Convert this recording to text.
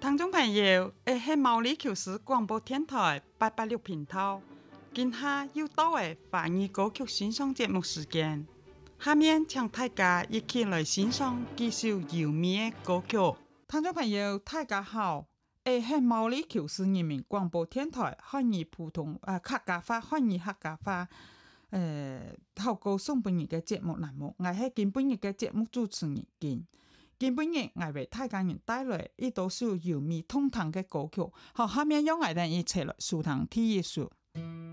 聽眾朋友，係毛里求斯廣播電台886頻道，今下又到嘅華語歌曲欣賞節目時間。下面請大家一起來欣賞幾首優美嘅歌曲。聽眾朋友，大家好，係毛里求斯人民廣播電台漢語普通客家話漢語客家話透過送俾你嘅節目欄目，我係今晡日嘅節目主持人金。今晡日我為大家人帶來一首優美動聽嘅歌曲，好，下面讓我哋一齊來收聽第一首。